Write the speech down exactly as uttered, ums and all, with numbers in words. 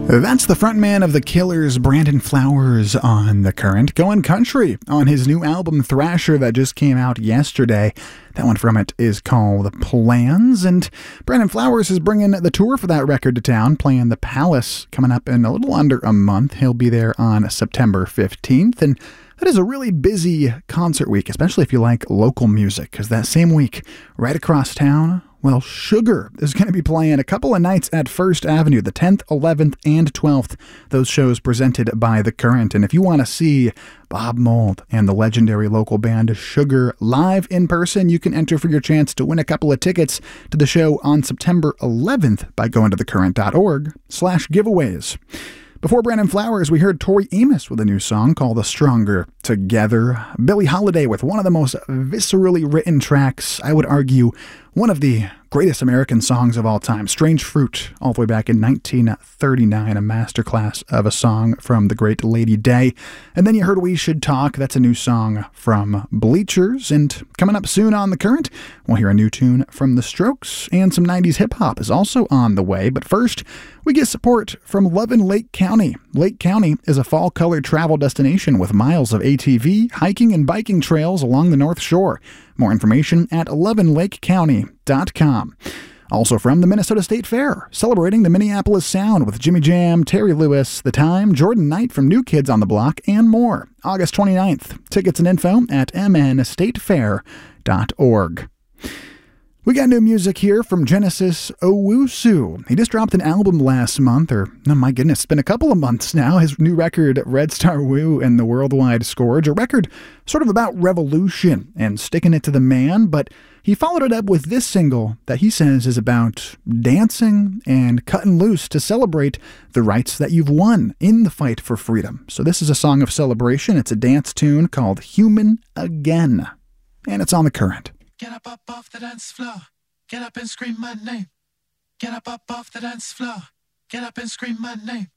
That's the frontman of The Killers, Brandon Flowers, on The Current, going country on his new album Thrasher that just came out yesterday. That one from it is called Plans, and Brandon Flowers is bringing the tour for that record to town, playing the Palace coming up in a little under a month. He'll be there on September fifteenth, and that is a really busy concert week, especially if you like local music, because that same week, right across town, well, Sugar is going to be playing a couple of nights at First Avenue, the tenth, eleventh, and twelfth. Those shows presented by The Current. And if you want to see Bob Mould and the legendary local band Sugar live in person, you can enter for your chance to win a couple of tickets to the show on September eleventh by going to thecurrent.org slash giveaways. Before Brandon Flowers, we heard Tori Amos with a new song called The Stronger Together. Billie Holiday with one of the most viscerally written tracks, I would argue, one of the greatest American songs of all time, Strange Fruit, all the way back in nineteen thirty-nine, a masterclass of a song from the great Lady Day. And then you heard We Should Talk, that's a new song from Bleachers. And coming up soon on The Current, we'll hear a new tune from The Strokes, and some nineties hip-hop is also on the way. But first, we get support from Lovin' Lake County. Lake County is a fall-colored travel destination with miles of A T V, hiking, and biking trails along the North Shore. More information at lovin lake county dot com. Also from the Minnesota State Fair, celebrating the Minneapolis Sound with Jimmy Jam, Terry Lewis, The Time, Jordan Knight from New Kids on the Block, and more. August twenty-ninth. Tickets and info at m n state fair dot org. We got new music here from Genesis Owusu. He just dropped an album last month, or, oh my goodness, it's been a couple of months now. His new record, Red Star Woo and the Worldwide Scourge, a record sort of about revolution and sticking it to the man, but he followed it up with this single that he says is about dancing and cutting loose to celebrate the rights that you've won in the fight for freedom. So this is a song of celebration. It's a dance tune called Human Again, and it's on The Current. Get up, up off the dance floor. Get up and scream my name. Get up, up off the dance floor. Get up and scream my name.